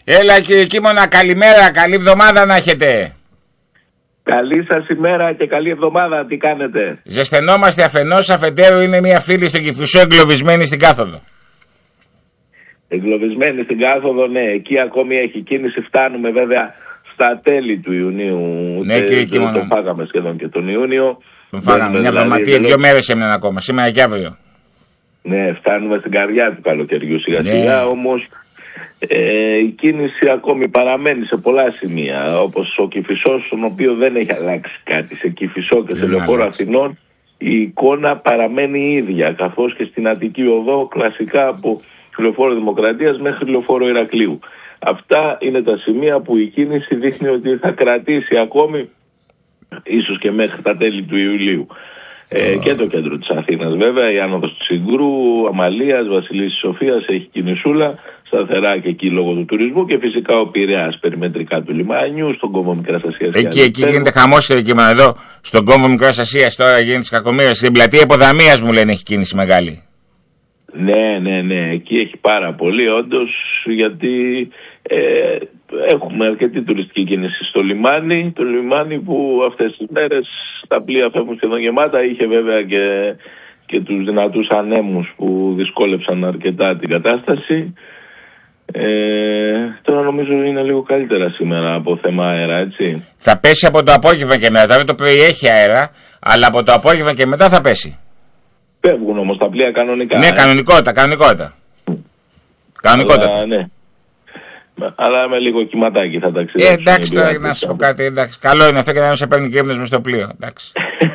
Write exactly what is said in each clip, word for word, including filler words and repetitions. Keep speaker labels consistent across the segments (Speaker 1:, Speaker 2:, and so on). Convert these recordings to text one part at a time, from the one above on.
Speaker 1: Έλα κύριε Κίμωνα, καλημέρα, καλή εβδομάδα να έχετε.
Speaker 2: Καλή σας ημέρα και καλή εβδομάδα, τι κάνετε?
Speaker 1: Ζεσθενόμαστε αφενός, αφετέρου είναι μια φίλη στο Κηφισό εγκλωβισμένη στην κάθοδο.
Speaker 2: Εγκλωβισμένη στην κάθοδο, ναι, εκεί ακόμη έχει κίνηση, φτάνουμε βέβαια στα τέλη του Ιουνίου.
Speaker 1: Ναι κύριε Κίμωνα.
Speaker 2: Τον φάγαμε σχεδόν και τον Ιούνιο.
Speaker 1: Τον φάγαμε, μια εβδομαδία, δηλαδή, δύο μέρες έμειναν ακόμα, σήμερα και αύριο. Ναι,
Speaker 2: φτάνουμε στην καρδιά του καλοκαιριού σιγά σιγά, ναι. Όμως ε, η κίνηση ακόμη παραμένει σε πολλά σημεία, όπως ο Κηφισός, στον οποίο δεν έχει αλλάξει κάτι. Σε Κηφισό και σε Λεωφόρο Αθηνών η εικόνα παραμένει η ίδια, καθώς και στην Αττική Οδό κλασικά από Λεωφόρο Δημοκρατίας μέχρι Λεωφόρο Ηρακλείου. Αυτά είναι τα σημεία που η κίνηση δείχνει ότι θα κρατήσει ακόμη, ίσως και μέχρι τα τέλη του Ιουλίου. Ε, και το κέντρο της Αθήνας βέβαια, η άνοδος του Συγκρού, Αμαλίας, Βασιλής της Σοφίας έχει κινησούλα, σταθερά και εκεί λόγω του τουρισμού, και φυσικά ο Πειραιάς περιμετρικά του λιμάνιου, στον κόμβο Μικράς Ασίας.
Speaker 1: Εκεί, εκεί γίνεται χαμός και εκεί εδώ, στον κόμβο Μικράς Ασίας τώρα γίνεται της κακομοίρας, στην πλατεία Υποδαμίας μου λένε έχει κίνηση μεγάλη.
Speaker 2: Ναι, ναι, ναι, εκεί έχει πάρα πολύ όντως, γιατί ε, έχουμε αρκετή τουριστική κίνηση στο λιμάνι, το λιμάνι που αυτές τις μέρες τα πλοία φεύγουν σχεδόν γεμάτα, είχε βέβαια και, και τους δυνατούς ανέμους που δυσκόλεψαν αρκετά την κατάσταση. Ε, τώρα νομίζω είναι λίγο καλύτερα σήμερα από θέμα αέρα, έτσι.
Speaker 1: Θα πέσει από το απόγευμα και μετά, δηλαδή το πρωί έχει αέρα, αλλά από το απόγευμα και μετά θα πέσει.
Speaker 2: Φεύγουν όμως τα πλοία κανονικά.
Speaker 1: Ναι, ε? κανονικότητα, κανονικότητα. Κανονικότητα.
Speaker 2: Αλλά, ναι. Αλλά με λίγο κυματάκι θα τα
Speaker 1: ξέρεις. Ε, εντάξει, τώρα να σου πω κάτι, εντάξει. Καλό είναι αυτό και να μην σε παίρνει και ύπνος μες στο πλοίο, εντάξει.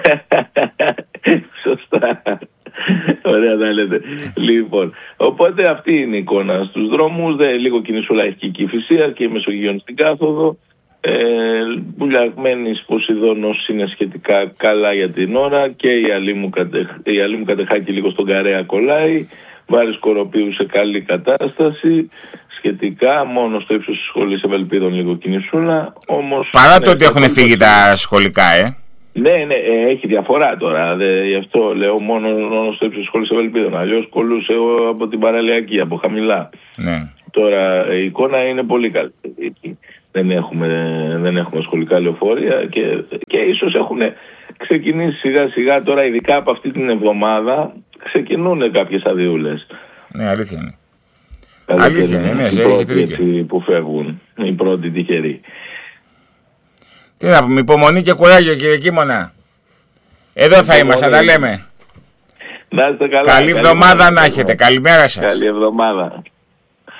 Speaker 2: Σωστά. Ωραία τα λέτε. Λοιπόν, οπότε αυτή είναι η εικόνα στους δρόμους. Δε, λίγο κινησούλα έχει και η Κηφισία και η Μεσογείων στην κάθοδο. Ε, Μπουλιαγμένης Ποσειδώνος είναι σχετικά καλά για την ώρα, και η Αλήμου Κατεχ, Κατεχάκη λίγο στον Καρέα κολλάει. Βάρης Κοροπίου σε καλή κατάσταση σχετικά, μόνο στο ύψος της σχολής Ευελπίδων λίγο κινησούλα. Όμως,
Speaker 1: παρά
Speaker 2: ναι,
Speaker 1: το ότι έχουν φύγει τα σχολικά, ε.
Speaker 2: Ναι, ναι, ε, έχει διαφορά τώρα. Δε, γι' αυτό λέω μόνο, μόνο στο ύψος της σχολής Ευελπίδων. Αλλιώς κολλούσε από την παραλιακή, από χαμηλά.
Speaker 1: Ναι.
Speaker 2: Τώρα η εικόνα είναι πολύ καλή. Δεν έχουμε, δεν έχουμε σχολικά λεωφορεία και, και ίσως έχουν ξεκινήσει σιγά σιγά τώρα, ειδικά από αυτή την εβδομάδα, ξεκινούν κάποιες αδειούλες.
Speaker 1: Ναι, αλήθεια είναι. Αλήθεια είναι, ναι, έχετε δίκιο.
Speaker 2: Που φεύγουν, οι πρώτοι τυχεροί.
Speaker 1: Τι να πούμε, υπομονή και κουράγιο κύριε Κίμωνα. Εδώ θα είμαστε, τα λέμε.
Speaker 2: Να είστε καλά.
Speaker 1: Καλή εβδομάδα να έχετε, καλημέρα σας.
Speaker 2: Καλή εβδομάδα.